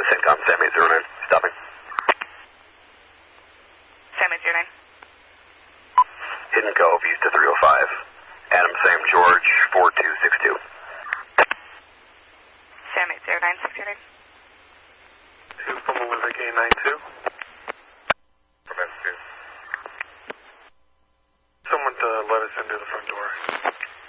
CENTCOM, Sam 809, stopping. Sam 809. Hidden Cove, east of 305. Adam, Sam, George, 4262.